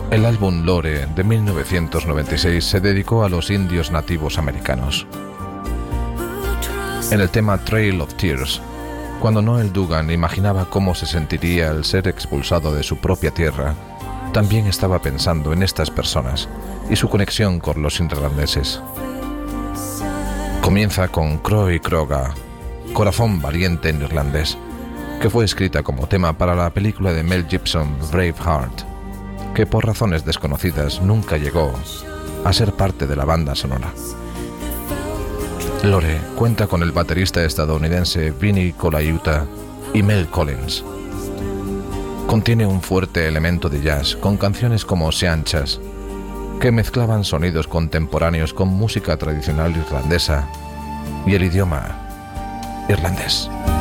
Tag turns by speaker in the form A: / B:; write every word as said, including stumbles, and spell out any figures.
A: El álbum Lore de mil novecientos noventa y seis se dedicó a los indios nativos americanos. En el tema Trail of Tears, cuando Noel Dugan imaginaba cómo se sentiría al ser expulsado de su propia tierra, también estaba pensando en estas personas y su conexión con los irlandeses. Comienza con Croy Croga, Corazón Valiente en irlandés, que fue escrita como tema para la película de Mel Gibson Braveheart, que por razones desconocidas nunca llegó a ser parte de la banda sonora. Lore cuenta con el baterista estadounidense Vinnie Colaiuta y Mel Collins. Contiene un fuerte elemento de jazz con canciones como Seanchas, que mezclaban sonidos contemporáneos con música tradicional irlandesa y el idioma irlandés.